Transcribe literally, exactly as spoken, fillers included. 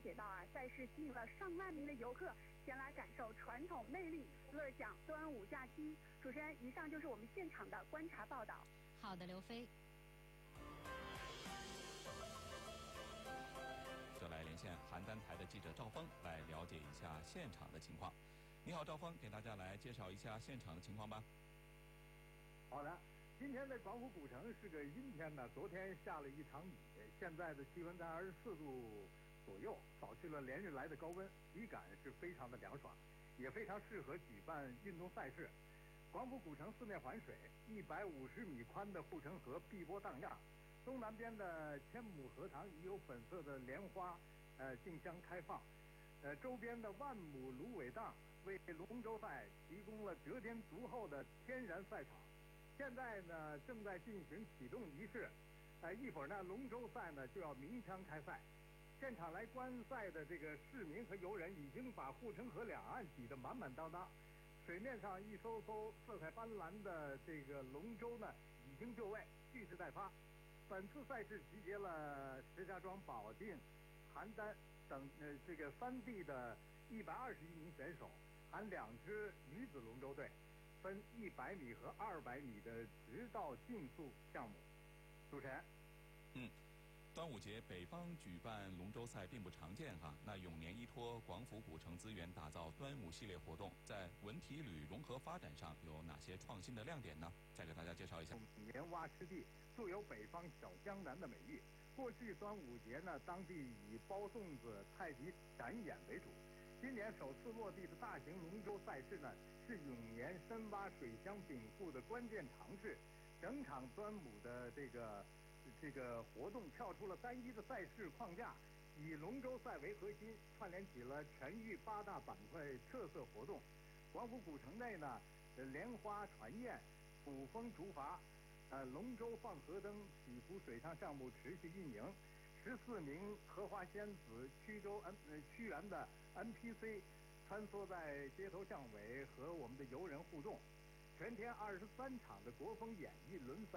解到啊，赛事吸引了上万名的游客前来感受传统魅力，乐享端午假期。主持人，以上就是我们现场的观察报道。 好的，刘飞。 就来连线邯郸台的记者赵峰，来了解一下现场的情况。你好，赵峰，给大家来介绍一下现场的情况吧。 好的，今天的广府古城是个阴天呢，昨天下了一场雨，现在的气温在二十四度左右，扫去了连日来的高温，体感是非常的凉爽，也非常适合举办运动赛事。广府古城四面环水，一百五十米宽的护城河碧波荡漾，东南边的千亩荷塘已有粉色的莲花，呃，竞相开放，呃，周边的万亩芦苇荡为龙舟赛提供了得天独厚的天然赛场。现在呢，正在进行启动仪式，呃，一会儿呢，龙舟赛呢就要鸣枪开赛。现场来观赛的这个市民和游人已经把护城河两岸挤得满满当当，水面上一艘艘色彩斑斓的这个龙舟呢已经就位，蓄势待发。本次赛事集结了石家庄、保定、邯郸等呃这个三地的一百二十余名选手，含两支女子龙舟队，分一百米和二百米的直道竞速项目。主持人， 嗯。端午节北方举办龙舟赛并不常见哈，那永年依托广府古城资源打造端午系列活动，在文体旅融合发展上有哪些创新的亮点呢？再给大家介绍一下。 棉洼湿地素有北方小江南的美誉，过去端午节呢，当地以包粽子、太极展演为主。今年首次落地的大型龙舟赛事呢，是永年深挖水乡禀赋的关键尝试。整场端午的这个。这个活动跳出了单一的赛事框架，以龙舟赛为核心，串联起了全域八大板块特色活动。广府古城内呢，莲花传宴、古风竹筏、呃龙舟放河灯、祈福水上项目持续运营。十四名荷花仙子、曲州 N 呃屈原的 N P C 穿梭在街头巷尾和我们的游人互动。全天二十三场的国风演艺轮番。